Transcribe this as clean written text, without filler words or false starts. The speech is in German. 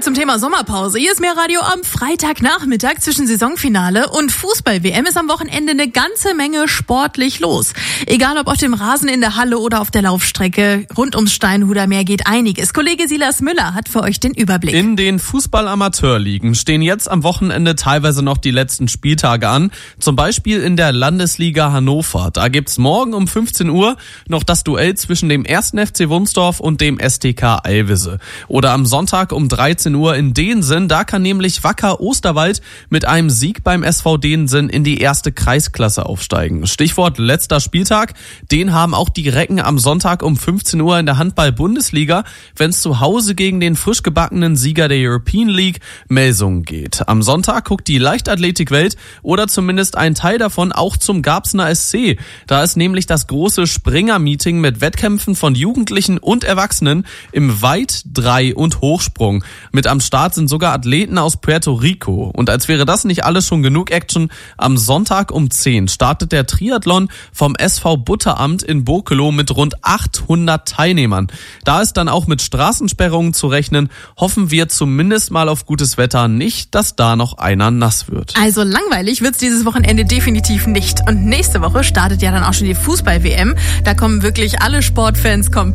Soviel zum Thema Sommerpause. Hier ist Meerradio am Freitagnachmittag zwischen Saisonfinale und Fußball-WM ist am Wochenende eine ganze Menge sportlich los. Egal ob auf dem Rasen in der Halle oder auf der Laufstrecke, rund ums Steinhuder Meer geht einiges. Kollege Silas Müller hat für euch den Überblick. In den Fußball-Amateurligen stehen jetzt am Wochenende teilweise noch die letzten Spieltage an. Zum Beispiel in der Landesliga Hannover. Da gibt's morgen um 15 Uhr noch das Duell zwischen dem 1. FC Wunsdorf und dem STK Alvisse. Oder am Sonntag um 13 Uhr in Deensen, da kann nämlich Wacker Osterwald mit einem Sieg beim SV Deensen in die erste Kreisklasse aufsteigen. Stichwort letzter Spieltag, den haben auch die Recken am Sonntag um 15 Uhr in der Handball-Bundesliga, wenn es zu Hause gegen den frisch gebackenen Sieger der European League Melsungen geht. Am Sonntag guckt die Leichtathletikwelt oder zumindest ein Teil davon auch zum Garbsener SC. Da ist nämlich das große Springer-Meeting mit Wettkämpfen von Jugendlichen und Erwachsenen im Weit-, Drei- und Hochsprung. Mit am Start sind sogar Athleten aus Puerto Rico. Und als wäre das nicht alles schon genug Action, am Sonntag um 10 startet der Triathlon vom SV Butteramt in Bokelow mit rund 800 Teilnehmern. Da ist dann auch mit Straßensperrungen zu rechnen. Hoffen wir zumindest mal auf gutes Wetter, nicht, dass da noch einer nass wird. Also langweilig wird's dieses Wochenende definitiv nicht. Und nächste Woche startet ja dann auch schon die Fußball-WM. Da kommen wirklich alle Sportfans komplett